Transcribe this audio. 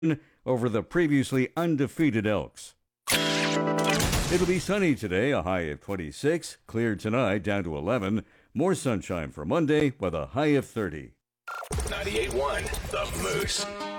over the previously undefeated Elks. It'll be sunny today, a high of 26. Clear tonight, down to 11. More sunshine for Monday with a high of 30. 98.1 The Moose.